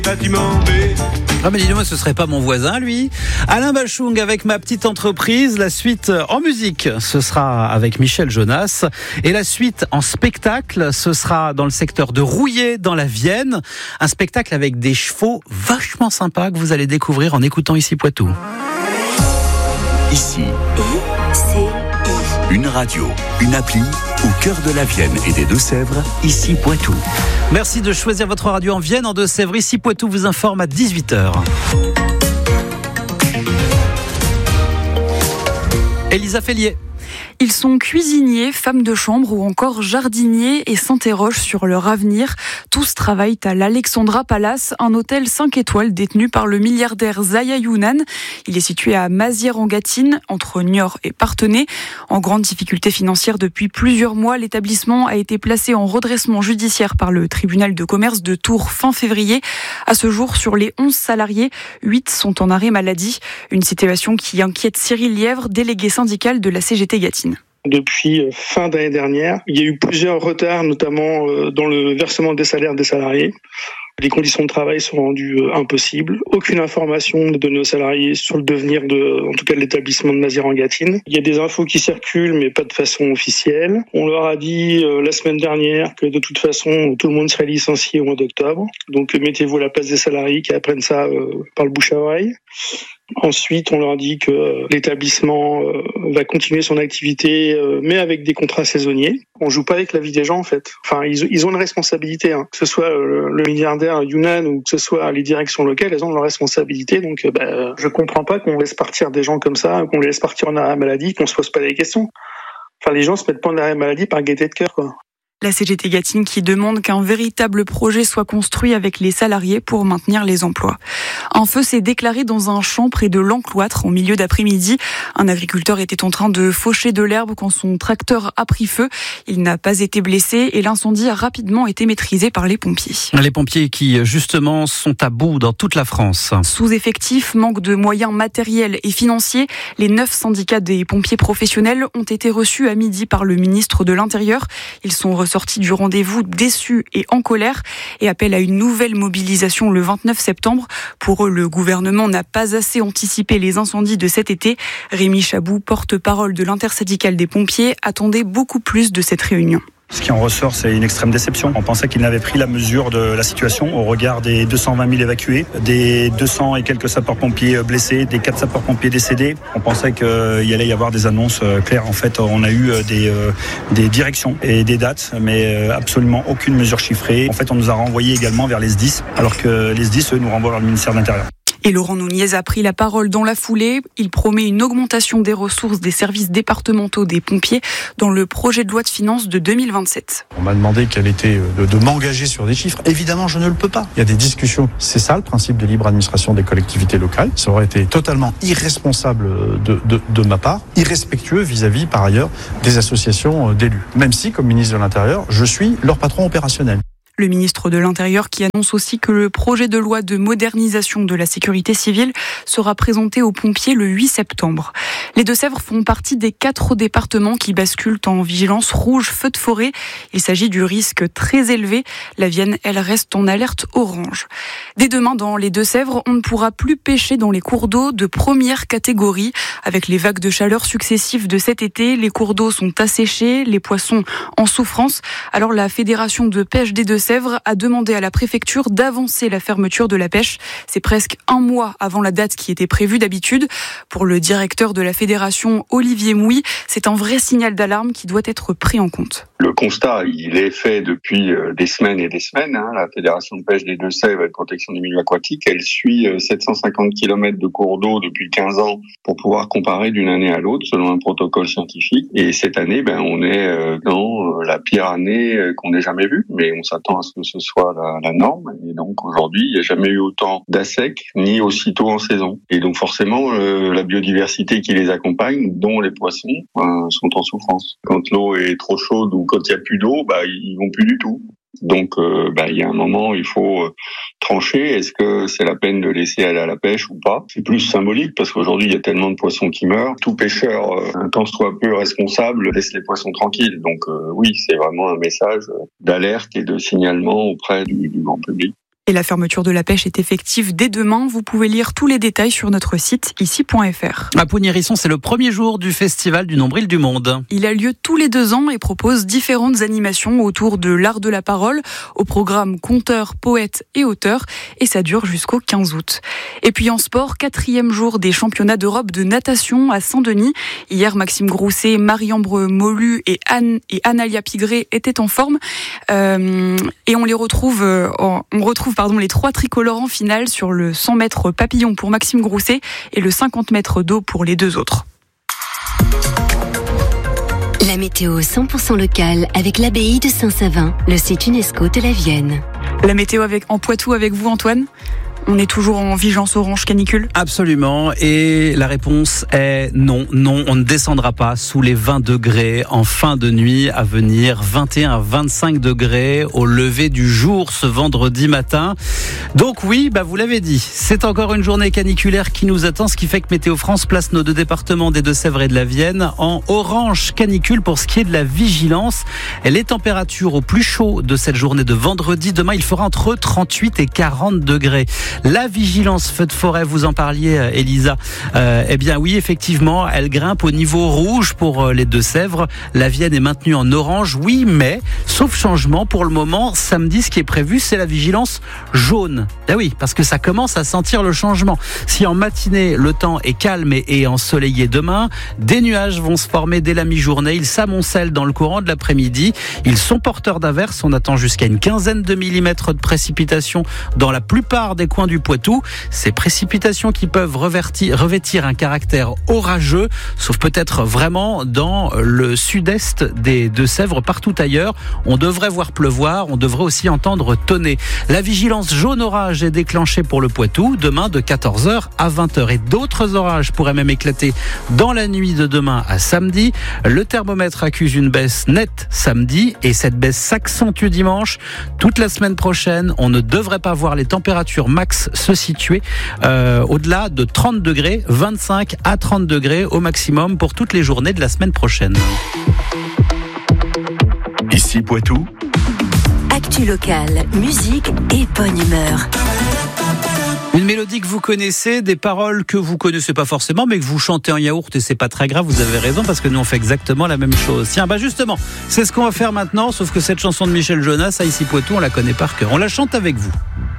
Ah mais dis-moi, ce serait pas mon voisin lui. Alain Bachung avec Ma petite entreprise. La suite en musique, ce sera avec Michel Jonas. Et la suite en spectacle, ce sera dans le secteur de Rouillé, dans la Vienne. Un spectacle avec des chevaux vachement sympas que vous allez découvrir en écoutant Ici Poitou. Ici, une radio, une appli, au cœur de la Vienne et des Deux-Sèvres, Ici Poitou. Merci de choisir votre radio en Vienne, en Deux-Sèvres. Ici Poitou vous informe à 18h. Elisa Fellier. Ils sont cuisiniers, femmes de chambre ou encore jardiniers et s'interrogent sur leur avenir. Tous travaillent à l'Alexandra Palace, un hôtel 5 étoiles détenu par le milliardaire Zaia Younan. Il est situé à Mazières-en-Gâtine, entre Niort et Parthenay. En grande difficulté financière depuis plusieurs mois, l'établissement a été placé en redressement judiciaire par le tribunal de commerce de Tours fin février. À ce jour, sur les 11 salariés, 8 sont en arrêt maladie. Une situation qui inquiète Cyril Lièvre, délégué syndical de la CGT Gâtine. Depuis fin d'année dernière, il y a eu plusieurs retards, notamment dans le versement des salaires des salariés. Les conditions de travail sont rendues impossibles. Aucune information de nos salariés sur le devenir en tout cas de l'établissement de Mazières-en-Gâtine. Il y a des infos qui circulent, mais pas de façon officielle. On leur a dit la semaine dernière que de toute façon, tout le monde serait licencié au mois d'octobre. Donc mettez-vous à la place des salariés qui apprennent ça par le bouche à oreille. Ensuite, on leur dit que l'établissement va continuer son activité, mais avec des contrats saisonniers. On joue pas avec la vie des gens, en fait. Enfin, ils ont une responsabilité, que ce soit le milliardaire Younan ou que ce soit les directions locales, elles ont leur responsabilité. Donc, je comprends pas qu'on laisse partir des gens comme ça, qu'on les laisse partir en arrêt maladie, qu'on se pose pas des questions. Enfin, les gens se mettent pas en arrêt maladie par gaieté de cœur, quoi. La CGT Gâtine qui demande qu'un véritable projet soit construit avec les salariés pour maintenir les emplois. Un feu s'est déclaré dans un champ près de l'Encloître en milieu d'après-midi. Un agriculteur était en train de faucher de l'herbe quand son tracteur a pris feu. Il n'a pas été blessé et l'incendie a rapidement été maîtrisé par les pompiers. Les pompiers qui, justement, sont à bout dans toute la France. Sous-effectifs, manque de moyens matériels et financiers, les 9 syndicats des pompiers professionnels ont été reçus à midi par le ministre de l'Intérieur. Ils sont sortis du rendez-vous déçus et en colère et appellent à une nouvelle mobilisation le 29 septembre. Pour eux, le gouvernement n'a pas assez anticipé les incendies de cet été. Rémi Chabou, porte-parole de l'intersyndicale des pompiers, attendait beaucoup plus de cette réunion. Ce qui en ressort, c'est une extrême déception. On pensait qu'ils n'avaient pris la mesure de la situation au regard des 220 000 évacués, des 200 et quelques sapeurs-pompiers blessés, des 4 sapeurs-pompiers décédés. On pensait qu'il allait y avoir des annonces claires. En fait, on a eu des directions et des dates, mais absolument aucune mesure chiffrée. En fait, on nous a renvoyés également vers les SDIS, alors que les SDIS, eux, nous renvoient vers le ministère de l'Intérieur. Et Laurent Nunez a pris la parole dans la foulée. Il promet une augmentation des ressources des services départementaux des pompiers dans le projet de loi de finances de 2027. On m'a demandé quel était de m'engager sur des chiffres. Évidemment, je ne le peux pas. Il y a des discussions. C'est ça le principe de libre administration des collectivités locales. Ça aurait été totalement irresponsable de ma part, irrespectueux vis-à-vis, par ailleurs, des associations d'élus. Même si, comme ministre de l'Intérieur, je suis leur patron opérationnel. Le ministre de l'Intérieur qui annonce aussi que le projet de loi de modernisation de la sécurité civile sera présenté aux pompiers le 8 septembre. Les Deux-Sèvres font partie des 4 départements qui basculent en vigilance rouge feu de forêt. Il s'agit du risque très élevé. La Vienne, elle, reste en alerte orange. Dès demain, dans les Deux-Sèvres, on ne pourra plus pêcher dans les cours d'eau de première catégorie. Avec les vagues de chaleur successives de cet été, les cours d'eau sont asséchés, les poissons en souffrance. Alors la Fédération de pêche des Deux-Sèvres a demandé à la préfecture d'avancer la fermeture de la pêche. C'est presque un mois avant la date qui était prévue d'habitude. Pour le directeur de la fédération, Olivier Mouy, c'est un vrai signal d'alarme qui doit être pris en compte. Le constat, il est fait depuis des semaines et des semaines. La Fédération de pêche des Deux-Sèvres et de protection des milieux aquatiques, elle suit 750 km de cours d'eau depuis 15 ans pour pouvoir comparer d'une année à l'autre selon un protocole scientifique. Et cette année, on est dans la pire année qu'on ait jamais vue. Mais on s'attend à ce que ce soit la norme. Et donc aujourd'hui, il n'y a jamais eu autant d'assec, ni aussitôt en saison. Et donc forcément, la biodiversité qui les accompagne, dont les poissons, sont en souffrance. Quand l'eau est trop chaude ou quand il n'y a plus d'eau, ils vont plus du tout. Donc, il y a un moment, il faut trancher. Est-ce que c'est la peine de laisser aller à la pêche ou pas? C'est plus symbolique parce qu'aujourd'hui, il y a tellement de poissons qui meurent. Tout pêcheur, un tant soit peu responsable, laisse les poissons tranquilles. Donc, oui, c'est vraiment un message d'alerte et de signalement auprès du grand public. Et la fermeture de la pêche est effective dès demain. Vous pouvez lire tous les détails sur notre site ici.fr. À Pogny-Hérisson, c'est le premier jour du Festival du Nombril du Monde. Il a lieu tous les 2 ans et propose différentes animations autour de l'art de la parole, au programme conteurs, poètes et auteurs, et ça dure jusqu'au 15 août. Et puis en sport, 4e jour des championnats d'Europe de natation à Saint-Denis. Hier, Maxime Grousset, Marie-Ambre Molu et Analia Pigré étaient en forme. Et on retrouve les 3 tricolores en finale sur le 100 mètres papillon pour Maxime Grousset et le 50 mètres d'eau pour les 2 autres. La météo 100% locale avec l'abbaye de Saint-Savin, le site UNESCO de la Vienne. La météo en Poitou avec vous, Antoine. On est toujours en vigilance orange canicule ? Absolument. Et la réponse est non. Non, on ne descendra pas sous les 20 degrés en fin de nuit à venir. 21 à 25 degrés au lever du jour ce vendredi matin. Donc oui, vous l'avez dit, c'est encore une journée caniculaire qui nous attend, ce qui fait que Météo France place nos 2 départements des Deux-Sèvres et de la Vienne en orange canicule pour ce qui est de la vigilance. Les températures au plus chaud de cette journée de vendredi, demain, il fera entre 38 et 40 degrés. La vigilance feu de forêt, vous en parliez, Elisa. Eh bien oui, effectivement, elle grimpe au niveau rouge pour les Deux-Sèvres. La Vienne est maintenue en orange, oui, mais sauf changement pour le moment. Samedi, ce qui est prévu, c'est la vigilance jaune. Eh oui, parce que ça commence à sentir le changement. Si en matinée, le temps est calme et ensoleillé demain, des nuages vont se former dès la mi-journée. Ils s'amoncellent dans le courant de l'après-midi. Ils sont porteurs d'averses. On attend jusqu'à une quinzaine de millimètres de précipitations dans la plupart des coins du Poitou. Ces précipitations qui peuvent revêtir un caractère orageux, sauf peut-être vraiment dans le sud-est des Deux-Sèvres. Partout ailleurs, on devrait voir pleuvoir, on devrait aussi entendre tonner. La vigilance jaune orage est déclenchée pour le Poitou, demain de 14h à 20h. Et d'autres orages pourraient même éclater dans la nuit de demain à samedi. Le thermomètre accuse une baisse nette samedi et cette baisse s'accentue dimanche. Toute la semaine prochaine, on ne devrait pas voir les températures max se situer au-delà de 30 degrés, 25 à 30 degrés au maximum pour toutes les journées de la semaine prochaine. Ici Poitou. Actu locale, musique et bonne humeur. Une mélodie que vous connaissez, des paroles que vous connaissez pas forcément, mais que vous chantez en yaourt et c'est pas très grave, vous avez raison parce que nous on fait exactement la même chose. Tiens, justement, c'est ce qu'on va faire maintenant, sauf que cette chanson de Michel Jonas, à Ici Poitou, on la connaît par cœur. On la chante avec vous.